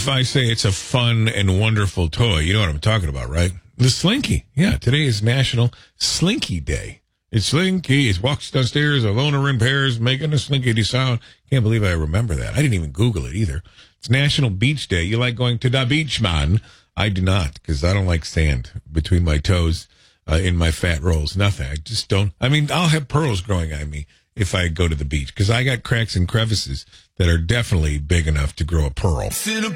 if I say it's a fun and wonderful toy, you know what I'm talking about, right? The Slinky. Yeah, today is National Slinky Day. It's Slinky. It walks downstairs alone or in pairs, making a slinky sound. Can't believe I remember that. I didn't even Google it either. It's National Beach Day. You like going to the beach, man? I do not, because I don't like sand between my toes in my fat rolls. Nothing. I just don't. I mean, I'll have pearls growing on me if I go to the beach, because I got cracks and crevices that are definitely big enough to grow a pearl.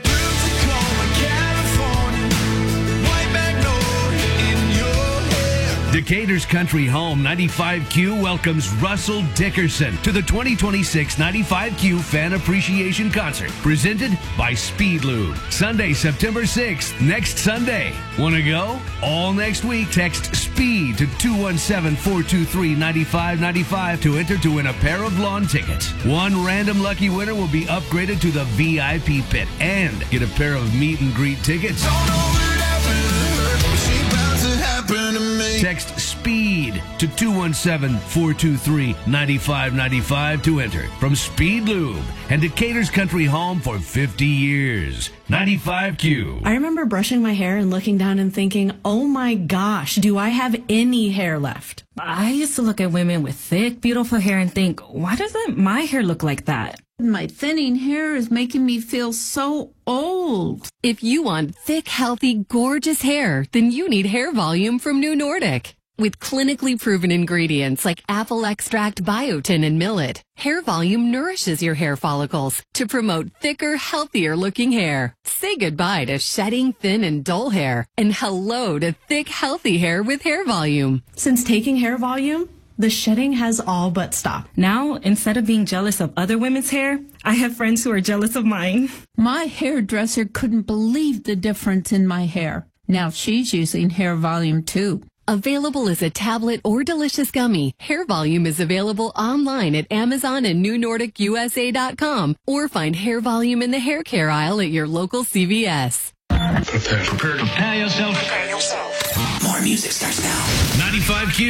Decatur's Country Home 95Q welcomes Russell Dickerson to the 2026 95Q Fan Appreciation Concert, presented by Speed Lube. Sunday, September 6th, next Sunday. Want to go? All next week, text SPEED to 217-423-9595 to enter to win a pair of lawn tickets. One random lucky winner will be upgraded to the VIP pit and get a pair of meet and greet tickets. Text SPEED to 217-423-9595 to enter. From Speed Lube and Decatur's Country Home for 50 years. 95Q. I remember brushing my hair and looking down and thinking, oh my gosh, do I have any hair left? I used to look at women with thick, beautiful hair and think, why doesn't my hair look like that? My thinning hair is making me feel so old. If you want thick, healthy, gorgeous hair, then you need Hair Volume from New Nordic. With clinically proven ingredients like apple extract, biotin, and millet, Hair Volume nourishes your hair follicles to promote thicker, healthier looking hair. Say goodbye to shedding, thin, and dull hair, and hello to thick, healthy hair with Hair Volume. Since taking Hair Volume, the shedding has all but stopped. Now, instead of being jealous of other women's hair, I have friends who are jealous of mine. My hairdresser couldn't believe the difference in my hair. Now she's using Hair Volume too. Available as a tablet or delicious gummy, Hair Volume is available online at Amazon and NewNordicUSA.com, or find Hair Volume in the hair care aisle at your local CVS. Prepare yourself. More music starts now. 95Q.